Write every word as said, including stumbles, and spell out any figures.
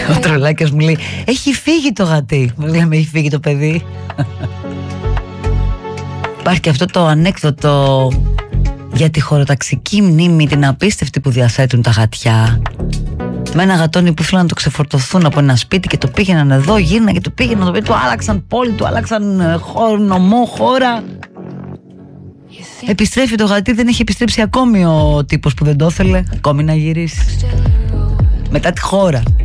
Ο Τρολάκης μου λέει έχει φύγει το γατί. Μου λέμε έχει φύγει το παιδί. Υπάρχει και αυτό το ανέκδοτο για τη χωροταξική μνήμη, την απίστευτη που διαθέτουν τα γατιά. Με ένα γατόνι που ήθελαν να το ξεφορτωθούν από ένα σπίτι και το πήγαιναν εδώ, γύρνα και το πήγαιναν εδώ, του άλλαξαν πόλη, του άλλαξαν χώρο, νομό, χώρα. Επιστρέφει το γατί, δεν έχει επιστρέψει ακόμη ο τύπος που δεν το ήθελε ακόμη να γυρίσει. Μετά τη χώρα